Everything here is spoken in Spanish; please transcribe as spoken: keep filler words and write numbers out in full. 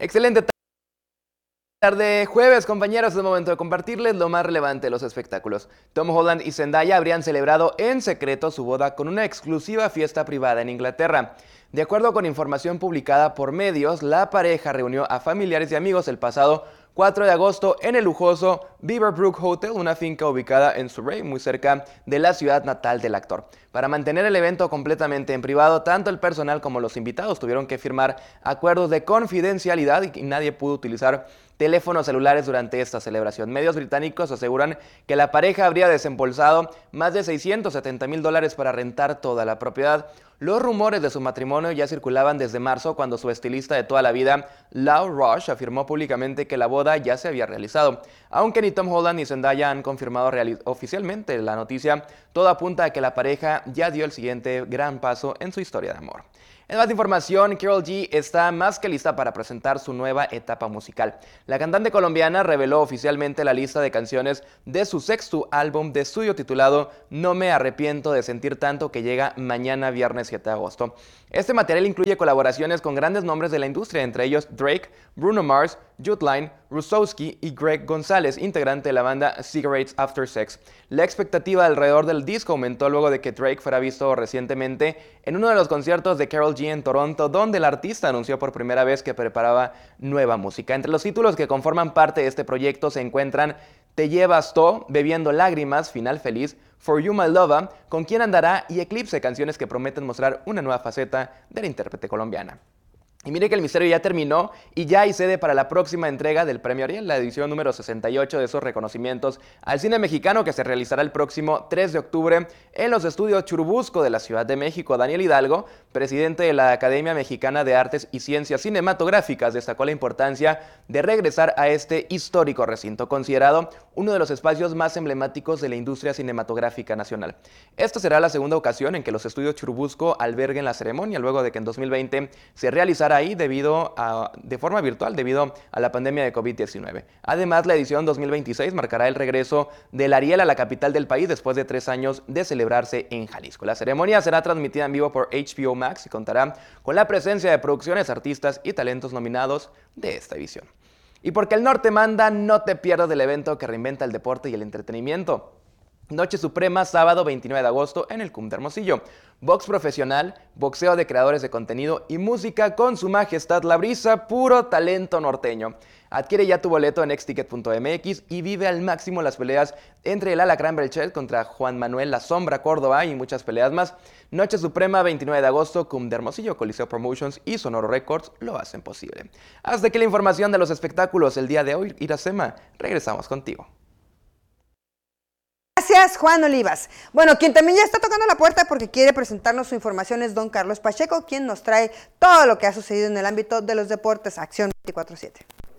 Excelente tarde, jueves, compañeros. Es el momento de compartirles lo más relevante de los espectáculos. Tom Holland y Zendaya habrían celebrado en secreto su boda con una exclusiva fiesta privada en Inglaterra. De acuerdo con información publicada por medios, la pareja reunió a familiares y amigos el pasado cuatro de agosto en el lujoso Beaverbrook Hotel, una finca ubicada en Surrey, muy cerca de la ciudad natal del actor. Para mantener el evento completamente en privado, tanto el personal como los invitados tuvieron que firmar acuerdos de confidencialidad y nadie pudo utilizar teléfonos celulares durante esta celebración. Medios británicos aseguran que la pareja habría desembolsado más de seiscientos setenta mil dólares para rentar toda la propiedad. Los rumores de su matrimonio ya circulaban desde marzo, cuando su estilista de toda la vida, Lau Rush, afirmó públicamente que la boda ya se había realizado. Aunque ni Tom Holland ni Zendaya han confirmado oficialmente la noticia, todo apunta a que la pareja ya dio el siguiente gran paso en su historia de amor. En más información, Karol G está más que lista para presentar su nueva etapa musical. La cantante colombiana reveló oficialmente la lista de canciones de su sexto álbum de estudio titulado No me arrepiento de sentir tanto, que llega mañana viernes siete de agosto. Este material incluye colaboraciones con grandes nombres de la industria, entre ellos Drake, Bruno Mars, Jude Line, Rusowski y Greg González, integrante de la banda Cigarettes After Sex. La expectativa alrededor del disco aumentó luego de que Drake fuera visto recientemente en uno de los conciertos de Karol G en Toronto, donde el artista anunció por primera vez que preparaba nueva música. Entre los títulos que conforman parte de este proyecto se encuentran Te llevas todo, Bebiendo lágrimas, Final feliz, For You My Lover, Con quién andará y Eclipse, canciones que prometen mostrar una nueva faceta de la intérprete colombiana. Y mire que el misterio ya terminó y ya hay sede para la próxima entrega del Premio Ariel, la edición número sesenta y ocho de esos reconocimientos al cine mexicano, que se realizará el próximo tres de octubre en los estudios Churubusco de la Ciudad de México. Daniel Hidalgo, presidente de la Academia Mexicana de Artes y Ciencias Cinematográficas, destacó la importancia de regresar a este histórico recinto, considerado uno de los espacios más emblemáticos de la industria cinematográfica nacional. Esta será la segunda ocasión en que los estudios Churubusco alberguen la ceremonia, luego de que en dos mil veinte se realizara ahí debido a, de forma virtual debido a la pandemia de COVID diecinueve. Además, la edición dos mil veintiséis marcará el regreso del Ariel a la capital del país después de tres años de celebrarse en Jalisco. La ceremonia será transmitida en vivo por H B O Max y contará con la presencia de producciones, artistas y talentos nominados de esta edición. Y porque el norte manda, no te pierdas del evento que reinventa el deporte y el entretenimiento. Noche Suprema, sábado veintinueve de agosto en el C U M de Hermosillo. Box profesional, boxeo de creadores de contenido y música con su majestad La Brisa, puro talento norteño. Adquiere ya tu boleto en exticket punto m x y vive al máximo las peleas entre el Alacrán Belchet contra Juan Manuel La Sombra Córdoba y muchas peleas más. Noche Suprema, veintinueve de agosto, C U M de Hermosillo, Coliseo Promotions y Sonoro Records lo hacen posible. Hasta aquí la información de los espectáculos el día de hoy. Iracema, regresamos contigo. Gracias, Juan Olivas. Bueno, quien también ya está tocando la puerta porque quiere presentarnos su información es don Carlos Pacheco, quien nos trae todo lo que ha sucedido en el ámbito de los deportes. Acción veinticuatro siete.